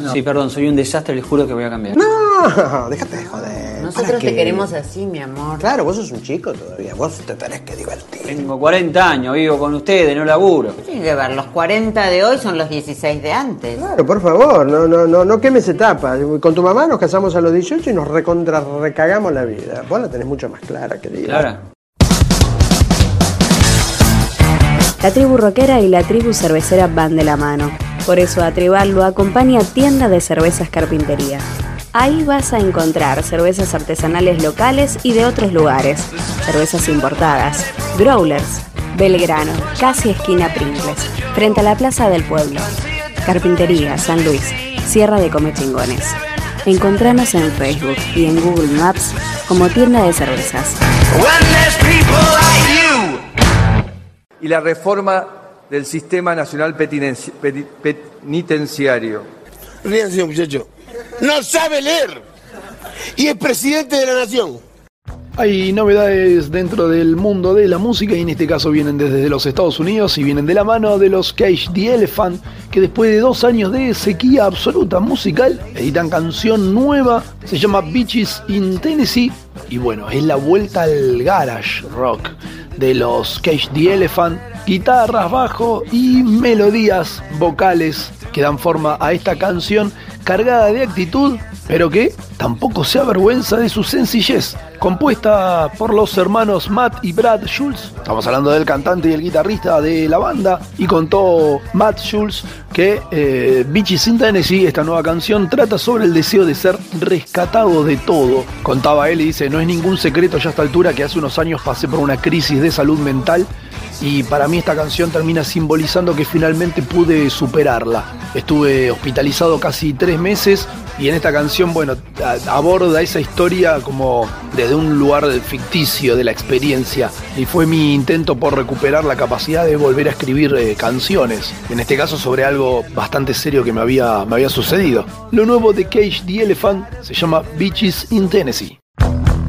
Sí, perdón, soy un desastre, les juro que voy a cambiar. No, déjate de joder. Nosotros te queremos así, mi amor. Claro, vos sos un chico todavía, vos te tenés que divertir. Tengo 40 años, vivo con ustedes, no laburo. Tiene que ver, los 40 de hoy son los 16 de antes. Claro, por favor, no quemes etapas. Con tu mamá nos casamos a los 18 y nos recagamos la vida. Vos la tenés mucho más clara, querida. Clara. La tribu rockera y la tribu cervecera van de la mano. Por eso a Tribal lo acompaña Tienda de Cervezas Carpintería. Ahí vas a encontrar cervezas artesanales locales y de otros lugares, cervezas importadas, growlers, Belgrano, casi esquina Pringles, frente a la Plaza del Pueblo. Carpintería San Luis, Sierra de Comechingones. Encontranos en Facebook y en Google Maps como Tienda de Cervezas. Y la reforma del Sistema Nacional Penitenciario. Ríanse, muchacho. No sabe leer y es presidente de la nación. Hay novedades dentro del mundo de la música y en este caso vienen desde los Estados Unidos y vienen de la mano de los Cage the Elephant, que después de 2 años de sequía absoluta musical editan canción nueva, se llama Beaches in Tennessee y bueno, es la vuelta al garage rock de los Cage the Elephant, guitarras, bajo y melodías vocales que dan forma a esta canción cargada de actitud, pero que tampoco se avergüenza de su sencillez. Compuesta por los hermanos Matt y Brad Schultz, estamos hablando del cantante y el guitarrista de la banda, y contó Matt Schultz que Beaches in Tennessee, esta nueva canción, trata sobre el deseo de ser rescatado de todo. Contaba él y dice, no es ningún secreto ya a esta altura que hace unos años pasé por una crisis de salud mental y para mí esta canción termina simbolizando que finalmente pude superarla. Estuve hospitalizado casi 3 meses y en esta canción, bueno, aborda esa historia como desde un lugar ficticio de la experiencia y fue mi intento por recuperar la capacidad de volver a escribir canciones, en este caso sobre algo bastante serio que me había sucedido. Lo nuevo de Cage the Elephant se llama Beaches in Tennessee.